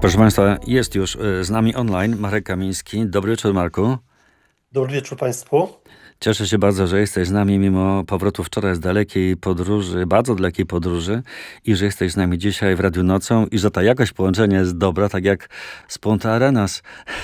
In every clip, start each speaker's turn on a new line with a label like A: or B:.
A: Proszę Państwa, jest już z nami online Marek Kamiński. Dobry wieczór, Marku.
B: Dobry wieczór Państwu.
A: Cieszę się bardzo, że jesteś z nami mimo powrotu wczoraj z dalekiej podróży, bardzo dalekiej podróży i że jesteś z nami dzisiaj w Radiu Nocą i że ta jakość połączenia jest dobra, tak jak z Punta Arenas.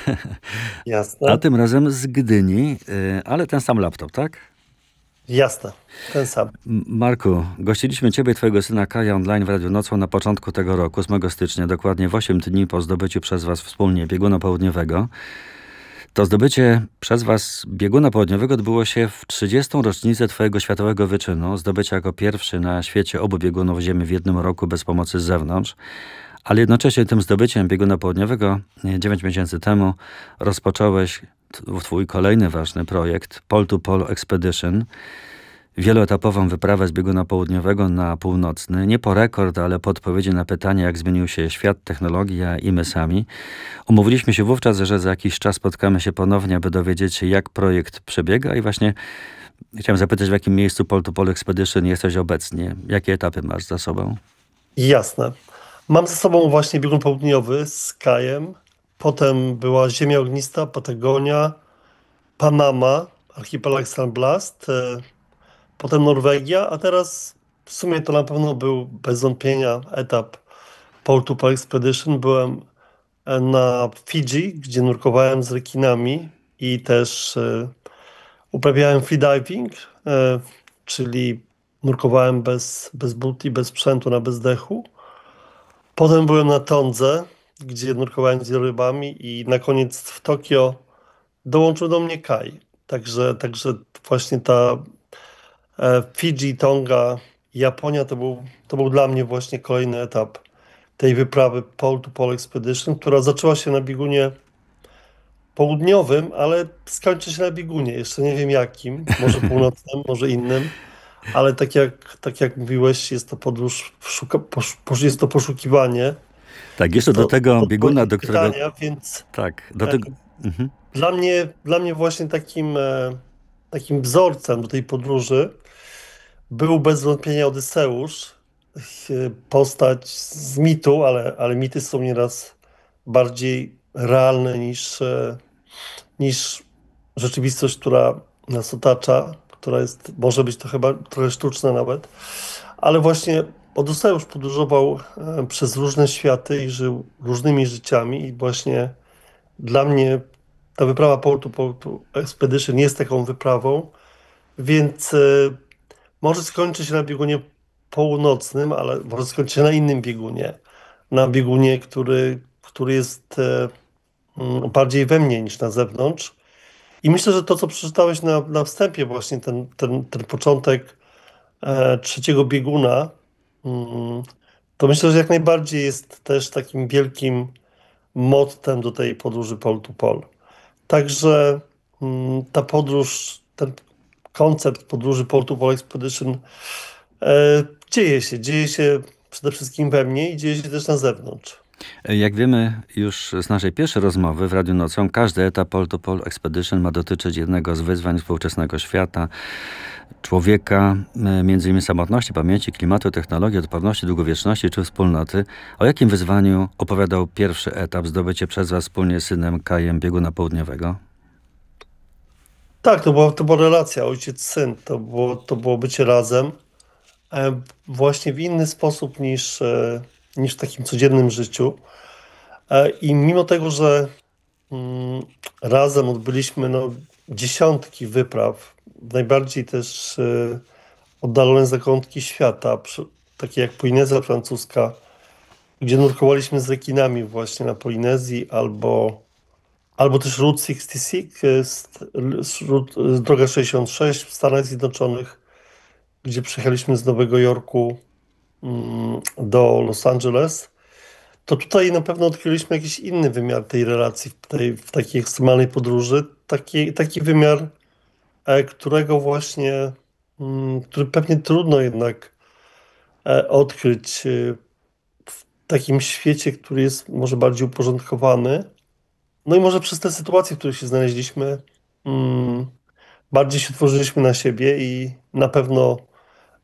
A: A
B: Jasne,
A: tym razem z Gdyni, ale ten sam laptop, tak?
B: jasne, ten sam.
A: Marku, gościliśmy Ciebie i Twojego syna Kaja online w Radiu Nocą na początku tego roku, 8 stycznia, dokładnie w 8 dni po zdobyciu przez Was wspólnie bieguna południowego. To zdobycie przez Was bieguna południowego odbyło się w 30. rocznicę Twojego światowego wyczynu, zdobycia jako pierwszy na świecie obu biegunów Ziemi w jednym roku bez pomocy z zewnątrz, ale jednocześnie tym zdobyciem bieguna południowego 9 miesięcy temu rozpocząłeś Twój kolejny ważny projekt Pole to Pole Expedition, wieloetapową wyprawę z bieguna południowego na północny, nie po rekord, ale po odpowiedzi na pytanie, jak zmienił się świat, technologia i my sami. Umówiliśmy się wówczas, że za jakiś czas spotkamy się ponownie, aby dowiedzieć się, jak projekt przebiega i właśnie chciałem zapytać, w jakim miejscu Pole to Pole Expedition jesteś obecnie? Jakie etapy masz za sobą?
B: Jasne. Mam ze sobą właśnie biegun południowy z Kajem. Potem była Ziemia Ognista, Patagonia, Panama, archipelag San Blast, potem Norwegia, a teraz w sumie to na pewno był bez wątpienia etap Pole to Pole Expedition. Byłem na Fidżi, gdzie nurkowałem z rekinami i też uprawiałem freediving, czyli nurkowałem bez butli, bez sprzętu, na bezdechu. Potem byłem na Tondze, gdzie nurkowałem z wielorybami i na koniec w Tokio dołączył do mnie Kai. Także właśnie ta Fidżi, Tonga, Japonia to był dla mnie właśnie kolejny etap tej wyprawy Pole to Pole Expedition, która zaczęła się na biegunie południowym, ale skończy się na biegunie. Jeszcze nie wiem jakim, może północnym, może innym, ale tak jak mówiłeś, jest to podróż, jest to poszukiwanie.
A: Tak, jeszcze
B: Jest
A: do
B: to
A: tego
B: odpowiedź
A: bieguna,
B: na
A: do którego...
B: pytania, więc
A: Tak, do
B: e,
A: tego... Mhm.
B: dla mnie właśnie takim wzorcem do tej podróży był bez wątpienia Odyseusz, postać z mitu, ale mity są nieraz bardziej realne niż rzeczywistość, która nas otacza, która może być to chyba trochę sztuczna nawet, ale właśnie Odyseusz podróżował przez różne światy i żył różnymi życiami i właśnie dla mnie ta wyprawa Pole to Expedition jest taką wyprawą, więc może skończy się na biegunie północnym, ale może skończy się na innym biegunie, na biegunie, który jest bardziej we mnie niż na zewnątrz. I myślę, że to, co przeczytałeś na wstępie, właśnie ten początek trzeciego bieguna, mm, to myślę, że jak najbardziej jest też takim wielkim mottem do tej podróży Pole to Pole. Także ta podróż, ten koncept podróży Pole to Pole Expedition dzieje się przede wszystkim we mnie i dzieje się też na zewnątrz.
A: Jak wiemy już z naszej pierwszej rozmowy w Radiu Nocą, każdy etap Pole to Pole Expedition ma dotyczyć jednego z wyzwań współczesnego świata, człowieka, między innymi samotności, pamięci, klimatu, technologii, odporności, długowieczności czy wspólnoty. O jakim wyzwaniu opowiadał pierwszy etap, zdobycie przez Was wspólnie z synem Kajem bieguna południowego?
B: Tak, to była relacja ojciec-syn, to było bycie razem, właśnie w inny sposób niż w takim codziennym życiu. I mimo tego, że razem odbyliśmy dziesiątki wypraw, w najbardziej też oddalone zakątki świata, takie jak Polinezja Francuska, gdzie nurkowaliśmy z rekinami właśnie na Polinezji, albo też Route 66, droga 66 w Stanach Zjednoczonych, gdzie przyjechaliśmy z Nowego Jorku do Los Angeles, to tutaj na pewno odkryliśmy jakiś inny wymiar tej relacji w takiej ekstremalnej podróży. Taki wymiar, którego właśnie, który pewnie trudno jednak odkryć w takim świecie, który jest może bardziej uporządkowany. No i może przez te sytuacje, w których się znaleźliśmy, mm, bardziej się otworzyliśmy na siebie i na pewno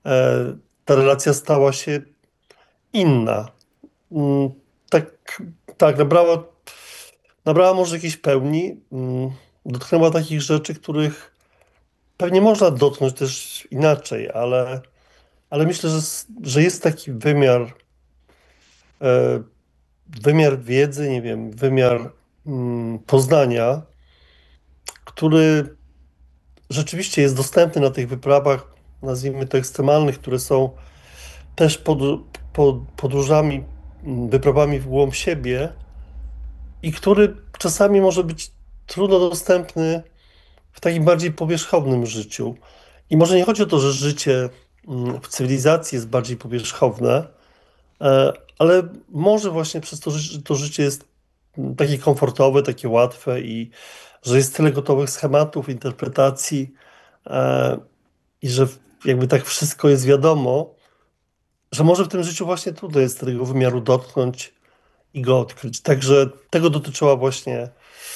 B: ta relacja stała się inna. Mm, Tak tak, nabrała może jakiejś pełni, dotknęła takich rzeczy, których pewnie można dotknąć też inaczej, ale myślę, że jest taki e, wymiar wiedzy, nie wiem, wymiar poznania, który rzeczywiście jest dostępny na tych wyprawach, nazwijmy to ekstremalnych, które są też podróżami, wyprawami w głąb siebie i który czasami może być trudno dostępny w takim bardziej powierzchownym życiu. I może nie chodzi o to, że życie w cywilizacji jest bardziej powierzchowne, ale może właśnie przez to, że to życie jest takie komfortowe, takie łatwe i że jest tyle gotowych schematów, interpretacji e, i że jakby tak wszystko jest wiadomo, że może w tym życiu właśnie trudno jest tego wymiaru dotknąć i go odkryć. Także tego dotyczyła właśnie,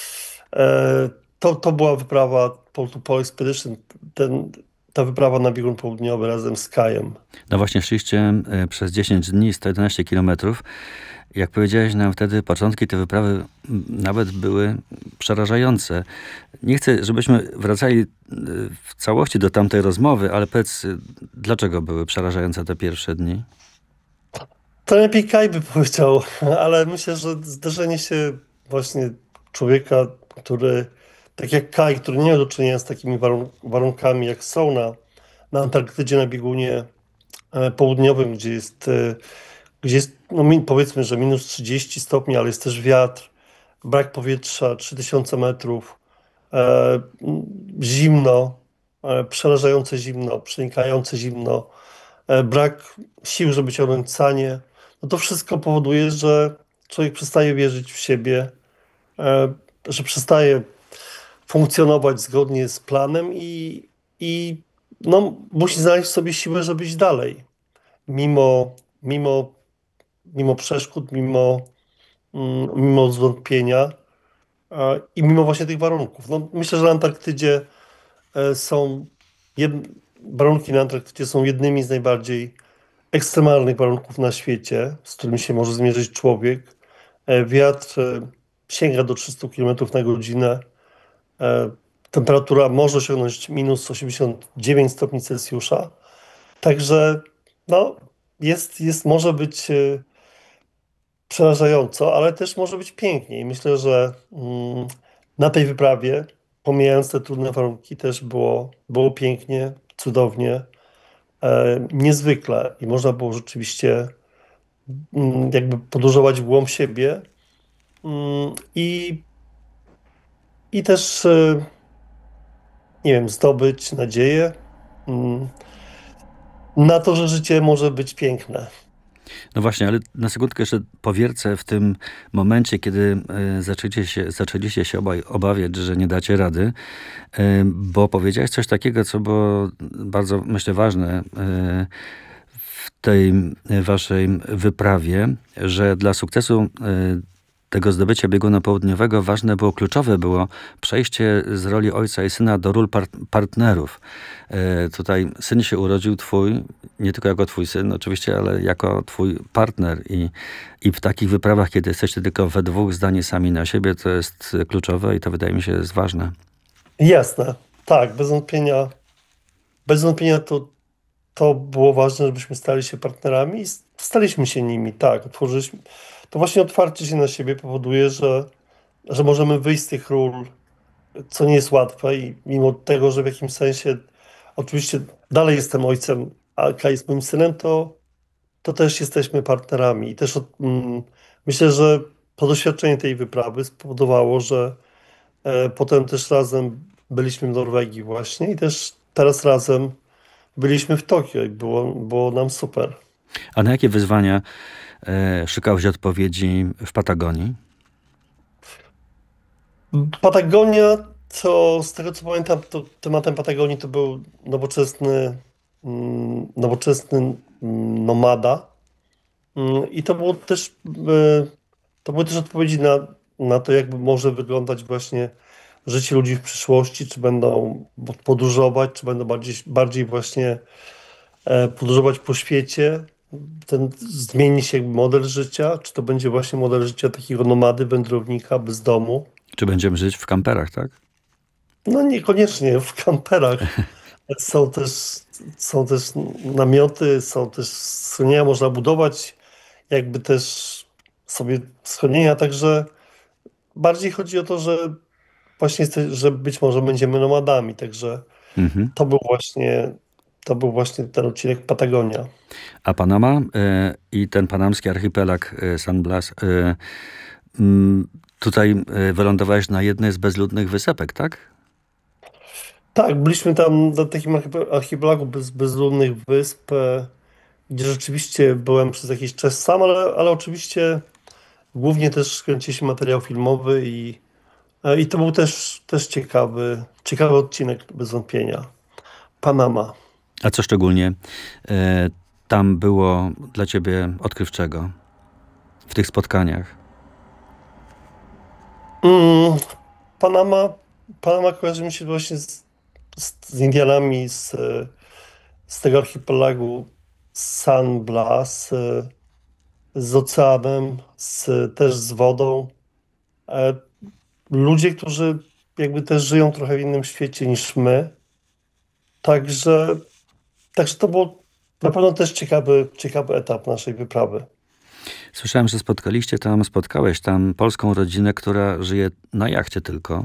B: to była wyprawa Pole to Pole Expedition, ta wyprawa na biegun południowy razem z Kajem.
A: No właśnie, szliście przez 10 dni, 111 kilometrów. Jak powiedziałeś nam wtedy, początki tej wyprawy nawet były przerażające. Nie chcę, żebyśmy wracali w całości do tamtej rozmowy, ale powiedz, dlaczego były przerażające te pierwsze dni?
B: To lepiej Kaj by powiedział, ale myślę, że zderzenie się właśnie człowieka, który, tak jak Kaj, który nie miał do czynienia z takimi warunkami, jak są na Antarktydzie, na biegunie południowym, gdzie jest no, powiedzmy, że minus 30 stopni, ale jest też wiatr, brak powietrza, 3000 metrów, e, zimno, przerażające zimno, przenikające zimno, brak sił, żeby ciągnąć sanie, no to wszystko powoduje, że człowiek przestaje wierzyć w siebie, że przestaje funkcjonować zgodnie z planem i no, musi znaleźć w sobie siłę, żeby iść dalej. Mimo, mimo, mimo przeszkód, mimo zwątpienia i mimo właśnie tych warunków. No, myślę, że na Antarktydzie są jed... warunki na Antarktydzie są jednymi z najbardziej ekstremalnych warunków na świecie, z którymi się może zmierzyć człowiek. Wiatr sięga do 300 km na godzinę. Temperatura może osiągnąć minus 89 stopni Celsjusza. Także no, może być przerażająco, ale też może być pięknie. I myślę, że na tej wyprawie, pomijając te trudne warunki, też było pięknie, cudownie, niezwykle. I można było rzeczywiście jakby podróżować w głąb siebie i, i też, nie wiem, zdobyć nadzieję na to, że życie może być piękne.
A: No właśnie, ale na sekundkę jeszcze powiercę w tym momencie, kiedy zaczęliście się obaj obawiać, że nie dacie rady, bo powiedziałeś coś takiego, co było bardzo, myślę, ważne w tej waszej wyprawie, że dla sukcesu tego zdobycia bieguna południowego kluczowe było przejście z roli ojca i syna do ról partnerów. Tutaj syn się urodził twój, nie tylko jako twój syn oczywiście, ale jako twój partner i w takich wyprawach, kiedy jesteście tylko we dwóch zdani sami na siebie, to jest kluczowe i to wydaje mi się jest ważne.
B: Jasne, tak, bez wątpienia to było ważne, żebyśmy stali się partnerami i staliśmy się nimi, tak, otworzyliśmy. To właśnie otwarcie się na siebie powoduje, że możemy wyjść z tych ról, co nie jest łatwe i mimo tego, że w jakimś sensie oczywiście dalej jestem ojcem, a Kaj jest moim synem, to też jesteśmy partnerami. I też myślę, że to doświadczenie tej wyprawy spowodowało, że potem też razem byliśmy w Norwegii właśnie i też teraz razem byliśmy w Tokio i było nam super.
A: A na jakie wyzwania szukałeś odpowiedzi w Patagonii?
B: Patagonia, to z tego co pamiętam, to tematem Patagonii to był nowoczesny nomada. I to były też odpowiedzi na to, jakby może wyglądać właśnie życie ludzi w przyszłości, czy będą podróżować, czy będą bardziej właśnie podróżować po świecie, zmieni się jakby model życia, czy to będzie właśnie model życia takiego nomady, wędrownika bez domu.
A: Czy będziemy żyć w kamperach, tak?
B: No niekoniecznie w kamperach. Są też, są też namioty, są też schronienia, można budować jakby też sobie schronienia, także bardziej chodzi o to, że właśnie że być może będziemy nomadami, także
A: Mhm.
B: to był właśnie, to był właśnie ten odcinek Patagonia.
A: A Panama i ten panamski archipelag San Blas, tutaj wylądowałeś na jednej z bezludnych wysepek, tak?
B: Tak, byliśmy tam na takim archipelagu bezludnych wysp, gdzie rzeczywiście byłem przez jakiś czas sam, ale oczywiście głównie też kręciliśmy materiał filmowy i to był też ciekawy odcinek bez wątpienia. Panama.
A: A co szczególnie tam było dla ciebie odkrywczego w tych spotkaniach?
B: Mm, Panama, Panama kojarzy mi się właśnie z Indianami, z tego archipelagu San Blas, z oceanem, też z wodą. E, Ludzie, którzy jakby też żyją trochę w innym świecie niż my. Także, także to był na pewno też ciekawy etap naszej wyprawy.
A: Słyszałem, że spotkałeś tam polską rodzinę, która żyje na jachcie tylko.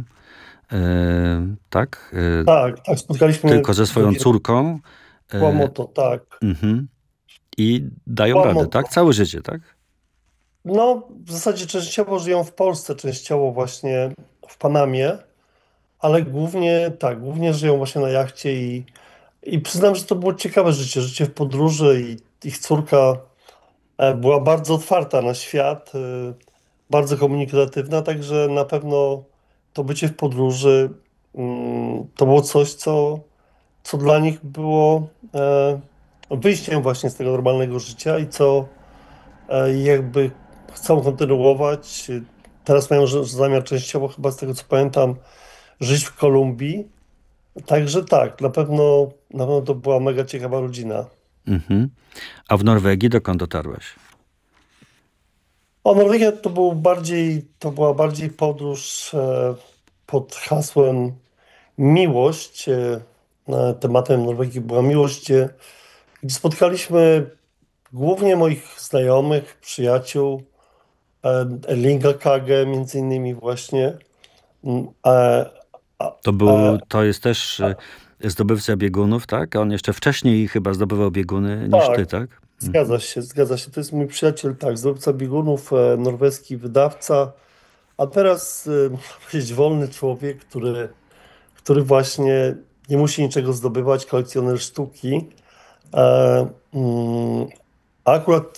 A: Tak?
B: Tak, spotkaliśmy
A: Tylko ze swoją
B: rodziny
A: córką. E,
B: Kłamoto, tak.
A: mhm. I dają radę, tak?
B: Kłamoto.
A: Całe życie, tak?
B: No, w zasadzie częściowo żyją w Polsce, częściowo właśnie w Panamie, ale głównie tak, głównie żyją właśnie na jachcie i przyznam, że to było ciekawe życie w podróży i ich córka była bardzo otwarta na świat, bardzo komunikatywna, także na pewno to bycie w podróży to było coś, co dla nich było wyjściem właśnie z tego normalnego życia i co jakby chcą kontynuować. Teraz mają zamiar częściowo, chyba z tego co pamiętam, żyć w Kolumbii. Także tak, na pewno to była mega ciekawa rodzina.
A: Mhm. A w Norwegii dokąd dotarłeś?
B: O, Norwegia to była bardziej podróż pod hasłem miłość. Tematem Norwegii była miłość, gdzie spotkaliśmy głównie moich znajomych, przyjaciół, Erlinga Kage między innymi właśnie. Mm, e, a, e,
A: To jest też zdobywca biegunów, tak? A on jeszcze wcześniej chyba zdobywał bieguny niż ty,
B: tak,
A: tak? Mhm.
B: zgadza się. To jest mój przyjaciel, tak, zdobywca biegunów, norweski wydawca, a teraz można powiedzieć wolny człowiek, który właśnie nie musi niczego zdobywać, kolekcjoner sztuki. E, mm, Akurat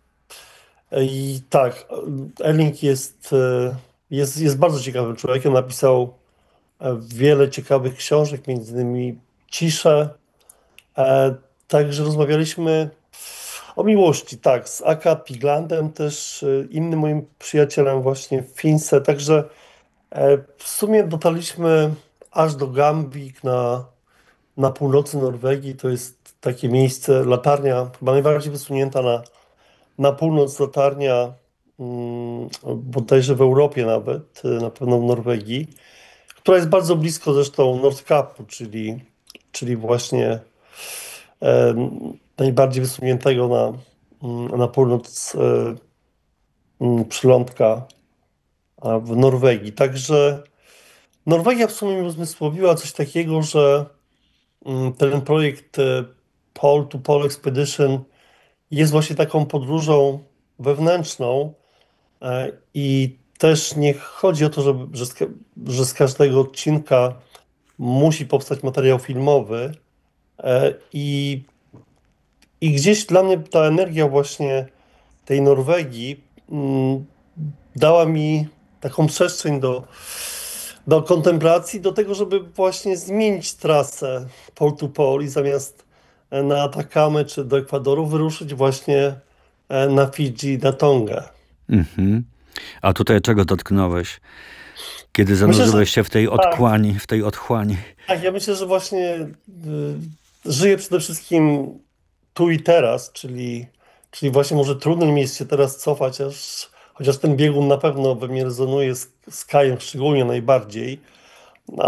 B: i tak, Erling jest bardzo ciekawym człowiekiem. Napisał wiele ciekawych książek, między innymi Ciszę. Także rozmawialiśmy o miłości, tak, z Aka Piglandem, też innym moim przyjacielem właśnie w Finse. Także w sumie dotarliśmy aż do Gambik na północy Norwegii. To jest takie miejsce, latarnia, chyba najbardziej wysunięta na północ latarnia, bodajże w Europie nawet, na pewno w Norwegii, która jest bardzo blisko zresztą Nordkapu, czyli właśnie e, najbardziej wysuniętego na północ przylądka w Norwegii. Także Norwegia w sumie mi uzmysłowiła coś takiego, że ten projekt Pole to Pole Expedition jest właśnie taką podróżą wewnętrzną i też nie chodzi o to, że z każdego odcinka musi powstać materiał filmowy i, i gdzieś dla mnie ta energia właśnie tej Norwegii dała mi taką przestrzeń do kontemplacji, do tego, żeby właśnie zmienić trasę pole to pole i zamiast na Atakamę czy do Ekwadoru wyruszyć właśnie na Fidżi, na Tongę.
A: Mhm. A tutaj czego dotknąłeś, kiedy
B: Myślę, że
A: zanurzyłeś się
B: tak,
A: w tej otchłani?
B: tak, ja myślę, że właśnie żyję przede wszystkim tu i teraz, czyli Czyli właśnie może trudno mi jest się teraz cofać, chociaż ten biegun na pewno we mnie rezonuje z Kajem szczególnie najbardziej, no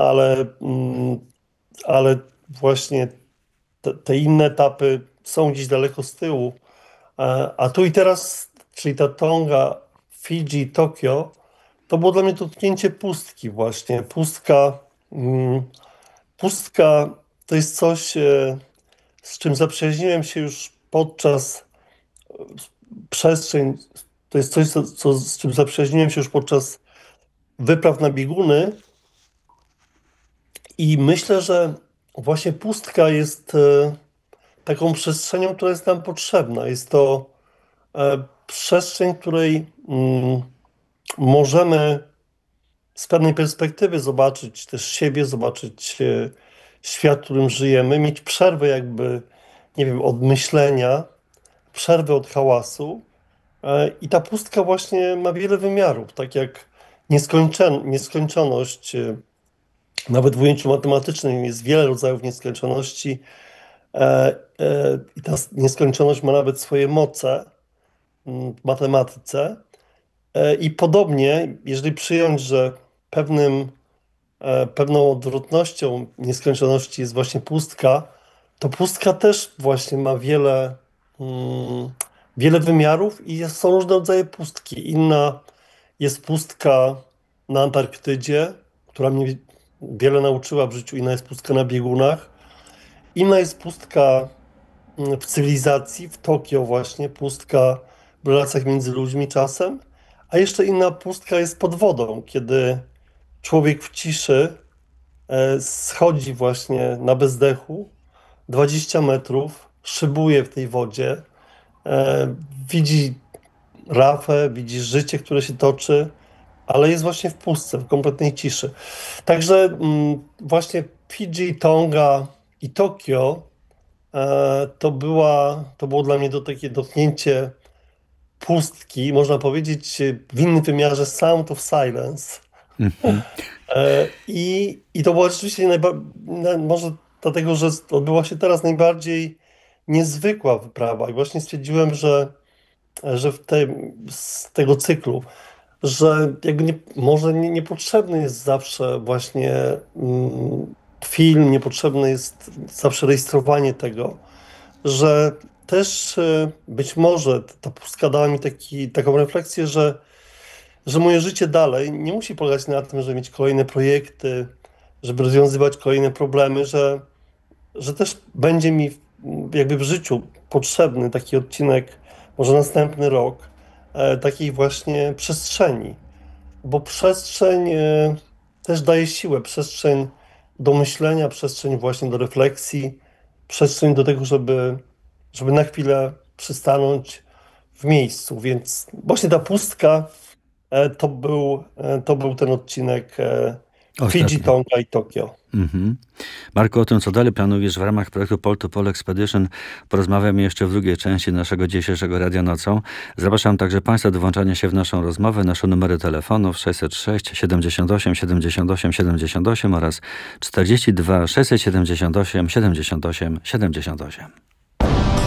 B: ale właśnie te inne etapy są gdzieś daleko z tyłu. A tu i teraz, czyli ta Tonga, Fidżi, Tokio, to było dla mnie dotknięcie pustki właśnie. Pustka to jest coś, z czym zaprzyjaźniłem się już podczas przestrzeń, to jest coś, z czym zaprzyjaźniłem się już podczas wypraw na bieguny i myślę, że właśnie pustka jest taką przestrzenią, która jest nam potrzebna. Jest to przestrzeń, w której możemy z pewnej perspektywy zobaczyć też siebie, zobaczyć świat, w którym żyjemy, mieć przerwę jakby, nie wiem, od myślenia, przerwę od hałasu. I ta pustka właśnie ma wiele wymiarów, tak jak nieskończoność. Nawet w ujęciu matematycznym jest wiele rodzajów nieskończoności. I ta nieskończoność ma nawet swoje moce w matematyce. I podobnie, jeżeli przyjąć, że pewną odwrotnością nieskończoności jest właśnie pustka, to pustka też właśnie ma wiele wymiarów i są różne rodzaje pustki. Inna jest pustka na Antarktydzie, która mnie wiele nauczyła w życiu. Inna jest pustka na biegunach. Inna jest pustka w cywilizacji, w Tokio właśnie, pustka w relacjach między ludźmi czasem. A jeszcze inna pustka jest pod wodą, kiedy człowiek w ciszy schodzi właśnie na bezdechu 20 metrów, szybuje w tej wodzie, widzi rafę, widzi życie, które się toczy, ale jest właśnie w pustce, w kompletnej ciszy. Także właśnie Fidżi, Tonga i Tokio to było dla mnie takie dotknięcie pustki, można powiedzieć w innym wymiarze Sound of Silence.
A: Mhm.
B: I to była rzeczywiście może dlatego, że odbyła się teraz najbardziej niezwykła wyprawa i właśnie stwierdziłem, że z tego cyklu, że jakby może niepotrzebny jest zawsze właśnie film, niepotrzebne jest zawsze rejestrowanie tego, że też być może ta pustka dała mi taką refleksję, że moje życie dalej nie musi polegać na tym, żeby mieć kolejne projekty, żeby rozwiązywać kolejne problemy, że też będzie mi jakby w życiu potrzebny taki odcinek, może następny rok, takiej właśnie przestrzeni. Bo przestrzeń też daje siłę, przestrzeń do myślenia, przestrzeń właśnie do refleksji, przestrzeń do tego, żeby na chwilę przystanąć w miejscu. Więc właśnie ta pustka to był ten odcinek Fidżi,
A: Ostatni.
B: Tonga i Tokio.
A: Mhm. Marku, o tym, co dalej planujesz w ramach projektu Pole to Pole Expedition, porozmawiamy jeszcze w drugiej części naszego dzisiejszego Radia Nocą. Zapraszam także Państwa do włączania się w naszą rozmowę. Nasze numery telefonów 606 78 78 78 oraz 42 678 78 78.